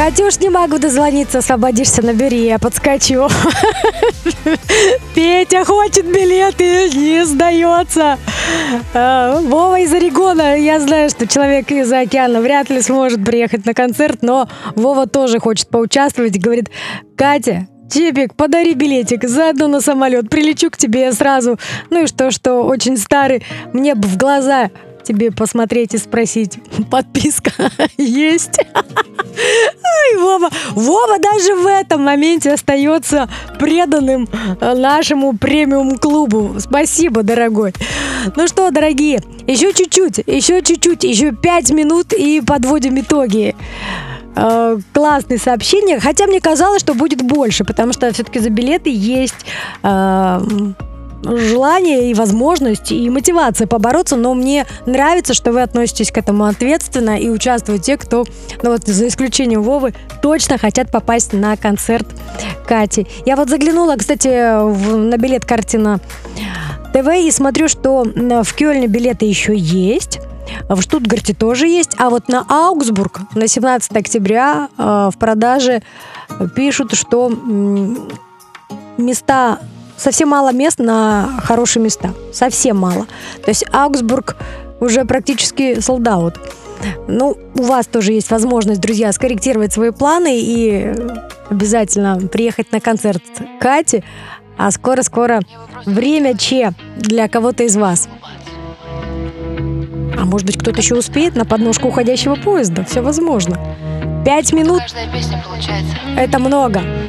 Катюш, не могу дозвониться, освободишься, набери, я подскочу. Петя хочет билеты, не сдается. Вова из Орегона, я знаю, что человек из океана вряд ли сможет приехать на концерт, но Вова тоже хочет поучаствовать. Говорит: Катя, Чепик, подари билетик, заодно на самолет, прилечу к тебе сразу. Ну и что очень старый, мне бы в глаза тебе посмотреть и спросить: подписка есть? Ой, Вова даже в этом моменте остается преданным нашему премиум-клубу. Спасибо, дорогой. Ну что, дорогие, еще чуть-чуть, еще 5 минут и подводим итоги. Классные сообщения, хотя мне казалось, что будет больше, потому что все-таки за билеты есть желание и возможность, и мотивация побороться, но мне нравится, что вы относитесь к этому ответственно и участвуют те, кто, ну вот за исключением Вовы, точно хотят попасть на концерт Кати. Я вот заглянула, кстати, на билет Картина ТВ и смотрю, что в Кёльне билеты еще есть, в Штутгарте тоже есть, а вот на Аугсбург на 17 октября в продаже пишут, что места... Совсем мало мест на хорошие места. Совсем мало. То есть Аугсбург уже практически sold out. Ну, у вас тоже есть возможность, друзья, скорректировать свои планы и обязательно приехать на концерт Кати. А скоро-скоро время Че для кого-то из вас. А может быть, кто-то еще успеет на подножку уходящего поезда? Все возможно. 5 минут. Каждая песня получается. Это много.